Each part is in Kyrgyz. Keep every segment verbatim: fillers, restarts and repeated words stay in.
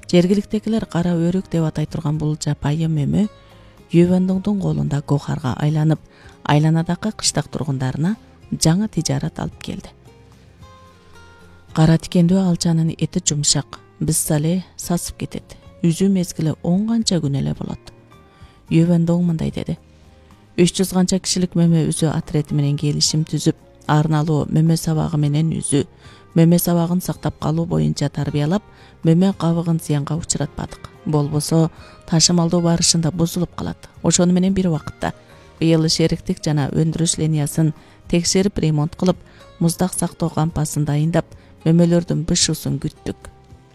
Жергиликтегилер кара өрүк деп атай турган бул жапайы мөмө Ювендоңдун колунда гохарга айланып, айланадагы кыштак тургундарына жаңы тижарат алып келди. Кара тикендүү алчанын эти жумшак, бизса эле сасып кетет. Үзүү мезгили он канча күн эле болот. Ювендоң мындай деди: үч жүз канча кишилик мөмө үзүү отрети менен келишим түзүп, арналуу мөмө сабагы менен үзүү, мөмө сабагын сактап калуу боюнча тарбиялап, мөмө кабыгын зыянга учуратпадык. Болбосо ташымалдоо барышында бузулуп калат. Ошону менен бир убакытта быйыл шериктик жана өндүрүш линиясын текшерип ремонт кылып, муздак сактоо кампасын дайындап, мөмөлөрдүн бышуусун күттүк.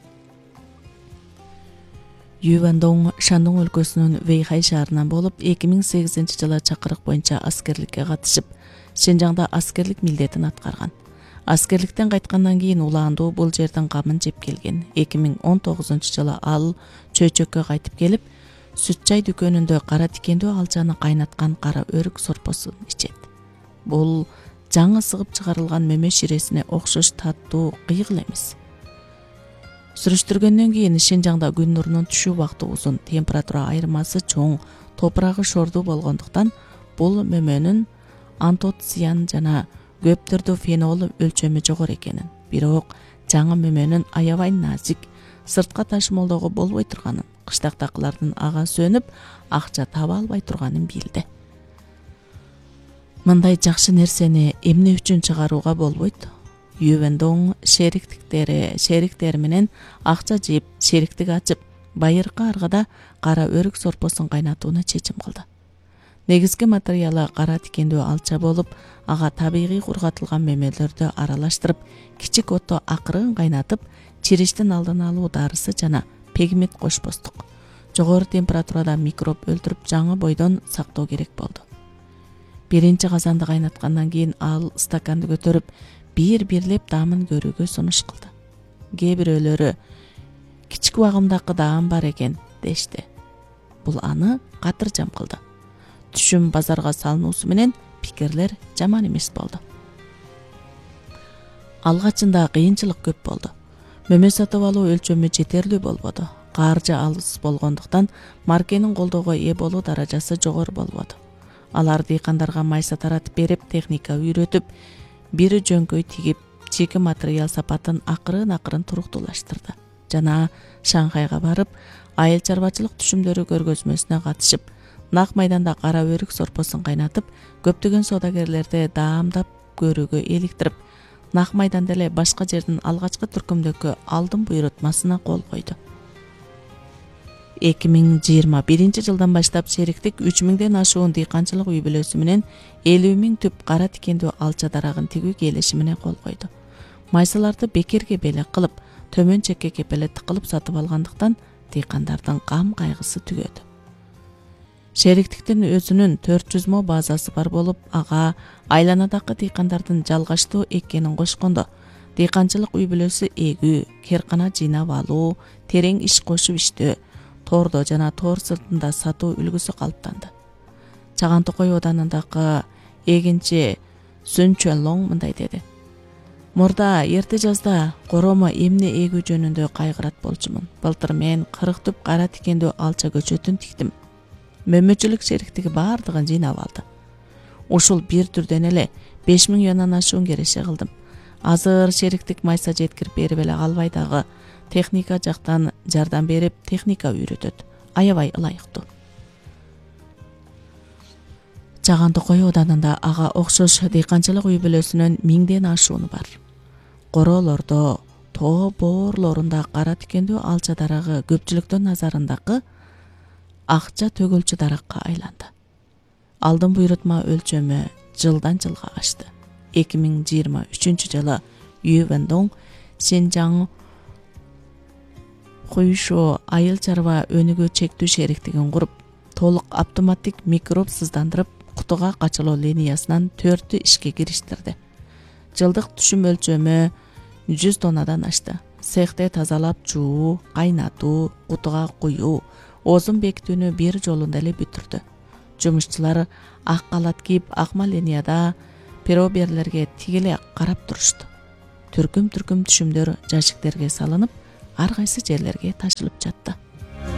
Ювендоң Шандоң өлкөсүнүн Вэйхай шаарынан болуп, эки миң сегизинчи жылы чакырык боюнча аскерликке катышып, Шинжаңда аскерлик милдетин аткарган. Аскерликтен кайткандан кийин улаандуу бул жердин камын жеп келген. эки миң он тогузунчу жылы ал чөйчөккө кайтып келип, сүт чай дүкөнүндө кара тикендүү алчаны кайнаткан кара өрүк сорпосун ичет. Бул жаңы сыгып чыгарылган мөмө ширесине окшош таттуу кыйгыл эмес. Сүрүштүргөндөн кийин Шинжаңда күн нурунун түшүү убакыты узун, температура айырмасы чоң, топурагы шордуу болгондуктан бул мөмөнүн антоциан жана көп түрдүү фенол өлчөмү жогору экенин, бирок жаңы мөмөнүн аябай назик, сыртка ташымалдоого болбой турганын, кыштактакылардын ага сөнүп, акча таба албай турганын билди. Мындай жакшы нерсени эмне үчүн чыгарууга болбойт? Ювендоң шериктиктери, шериктери менен акча жыйып, шериктик ачып, байыркы аргада кара өрүк сорпосун кайнатууну чечим кылды. Негизги материалы кара тикендүү алча болуп, ага табигый кургатылган мөмөлөрдү аралаштырып, кичик отто акырын кайнатып, чириштин алдын алуу дарысы жана пегмент кошпостук. Жогору температурада микроб өлтүрүп, жаңы бойдон сактоо керек болду. Биринчи казанды кайнаткандан кийин ал стаканды көтөрүп, бир-бирлеп даамын көрүүгө сунуш кылды. Кээ бирөөлөрү кичик убагымдагы даам бар экен дешти. Бул аны катыржам кылды. Түшүм базарга салынуусу менен пикирлер жаман эмес болду. Алгачында кыйынчылык көп болду. Мөмө сатып алуу өлчөмү жетерлүү болбоду. Каржы алыс болгондуктан маркенин колдоого ээ болуу даражасы жогору болбоду. Алар дыйкандарга майса таратып берип, техника үйрөтүп, бири жөңкөй тигип, чеки материал сапатын акырын-акырын туруктуулаштырды. Жана Шанхайга барып, айыл чарбачылык түшүмдөрү көргөзмөсүнө катышып, нак майданда кара өрүк сорпосун кайнатып, көптөгөн соодагерлерди даамдап көрүүгө эликтирип, нак майданда эле башка жердин алгачкы түркүмдөгкө алдын буйрутмасына кол койду. эки миң жыйырма биринчи жылдан баштап шериктик үч миңден ашуун дыйканчылык үй бүлөсү менен элүү миң түп кара тикендүү алча дарагын тигүү келишимине кол койду. Майсаларды бекерге белек кылып, төмөн чекке кепелеттик кылып сатып алгандыктан дыйкандардын кам кайгысы түгөдү. Шериктиктин өзүнүн төрт жүз мо базасы бар болуп, ага айланадагы дыйкандардын жалгаштуу эккенин кошкондо, дыйканчылык үй бүлөсү эгүү, керкана жыйнап алуу, терең иш кошуп иштөө, тордо жана тор сыртында сатуу үлгүсү калыптанды. Чаган Токой оданындагы эгинчи Сүн Чөнлоң мындай деди: Мурда эрте жазда коромо эмне эгүү жөнүндө кайгырат болчумун. Былтыр мен кырк түп кара тикендүү алча көчөтүн тиктим. Мөмөчүлүк шериктиги бардыгын жыйнап алды. Ушул бир түрдөн эле беш миң юандан ашуун кереше кылдым. Азыр шериктик майса жеткирип берип эле калбай дагы техника жактан жардам берип, техника үйрөтөт. Аябай ылайыктуу. Чаган Токой оданында ага окшош дыйканчылык үй бүлөсүнөн миңден ашууну бар. Короолордо, тоо боорлорунда кара тикендүү алча дарагы көпчүлүктүн назарындагы акча төгүлчү даракка айланды. Алдын буйрутма өлчөмү жылдан жылга ашты. эки миң жыйырма үчүнчү жылы Ювендоң Шинжаң Хуйшо айыл чарба өнүгүү чектүү шериктигин куруп, толук автоматтик микроб сыздандырып, кутуга качылуу линиясынан төртү ишке кириштирди. Жылдык түшүм өлчөмү жүз тоннадан ашты. Цехте тазалап жуу, кайнатуу, кутуга куюу, озун бекитүүнү бир жолунда эле бүтүрдү. Жумушчулар ак калат кийип, акма линияда пироберлерге тигиле карап турушту. Түркүм-түркүм түшүмдөр жашиктерге салынып, ар кайсы жерлерге ташылып жатты.